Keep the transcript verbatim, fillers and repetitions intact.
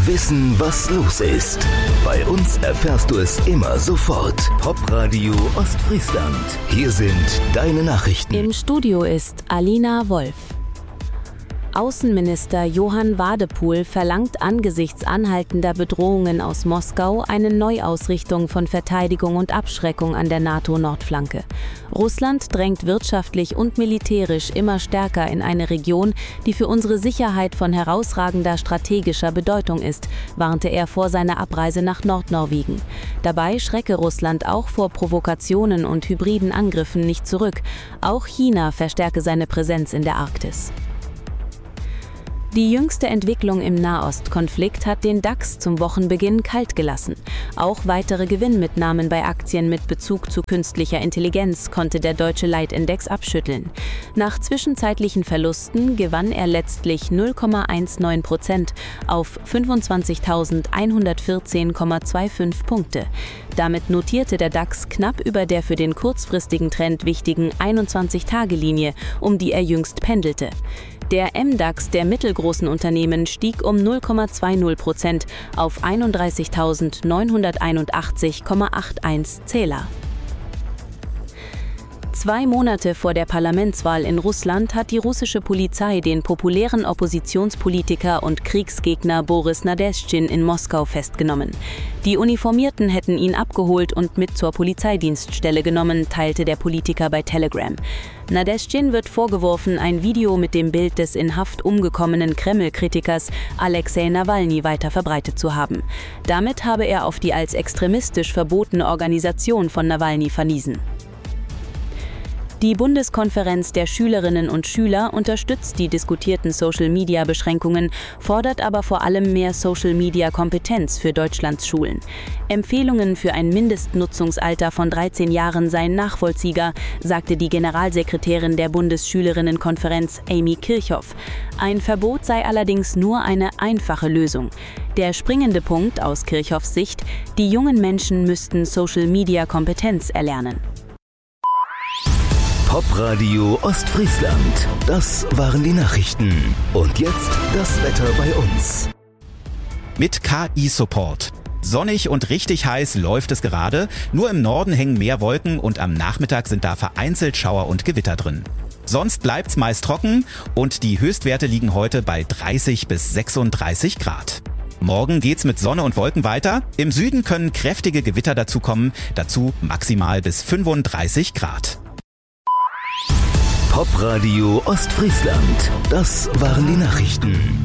Wissen, was los ist. Bei uns erfährst du es immer sofort. Popradio Ostfriesland. Hier sind deine Nachrichten. Im Studio ist Alina Wolf. Außenminister Johann Wadepool verlangt angesichts anhaltender Bedrohungen aus Moskau eine Neuausrichtung von Verteidigung und Abschreckung an der NATO-Nordflanke. Russland drängt wirtschaftlich und militärisch immer stärker in eine Region, die für unsere Sicherheit von herausragender strategischer Bedeutung ist, warnte er vor seiner Abreise nach Nordnorwegen. Dabei schrecke Russland auch vor Provokationen und hybriden Angriffen nicht zurück. Auch China verstärke seine Präsenz in der Arktis. Die jüngste Entwicklung im Nahostkonflikt hat den DAX zum Wochenbeginn kalt gelassen. Auch weitere Gewinnmitnahmen bei Aktien mit Bezug zu künstlicher Intelligenz konnte der deutsche Leitindex abschütteln. Nach zwischenzeitlichen Verlusten gewann er letztlich null Komma neunzehn Prozent auf fünfundzwanzigtausendeinhundertvierzehn Komma fünfundzwanzig Punkte. Damit notierte der DAX knapp über der für den kurzfristigen Trend wichtigen einundzwanzig-Tage-Linie, um die er jüngst pendelte. Der M DAX der mittelgroßen Unternehmen stieg um null Komma zwanzig Prozent auf einunddreißigtausendneunhunderteinundachtzig Komma einundachtzig Zähler. Zwei Monate vor der Parlamentswahl in Russland hat die russische Polizei den populären Oppositionspolitiker und Kriegsgegner Boris Nadeschdin in Moskau festgenommen. Die Uniformierten hätten ihn abgeholt und mit zur Polizeidienststelle genommen, teilte der Politiker bei Telegram. Nadeschdin wird vorgeworfen, ein Video mit dem Bild des in Haft umgekommenen Kreml-Kritikers Alexei Nawalny weiter verbreitet zu haben. Damit habe er auf die als extremistisch verbotene Organisation von Nawalny verwiesen. Die Bundeskonferenz der Schülerinnen und Schüler unterstützt die diskutierten Social-Media-Beschränkungen, fordert aber vor allem mehr Social-Media-Kompetenz für Deutschlands Schulen. Empfehlungen für ein Mindestnutzungsalter von dreizehn Jahren seien nachvollziehbar, sagte die Generalsekretärin der Bundesschülerinnenkonferenz Amy Kirchhoff. Ein Verbot sei allerdings nur eine einfache Lösung. Der springende Punkt aus Kirchhoffs Sicht: Die jungen Menschen müssten Social-Media-Kompetenz erlernen. Popradio Ostfriesland. Das waren die Nachrichten. Und jetzt das Wetter bei uns. Mit K I-Support. Sonnig und richtig heiß läuft es gerade. Nur im Norden hängen mehr Wolken und am Nachmittag sind da vereinzelt Schauer und Gewitter drin. Sonst bleibt's meist trocken und die Höchstwerte liegen heute bei dreißig bis sechsunddreißig Grad. Morgen geht's mit Sonne und Wolken weiter. Im Süden können kräftige Gewitter dazukommen, dazu maximal bis fünfunddreißig Grad. Popradio Ostfriesland. Das waren die Nachrichten.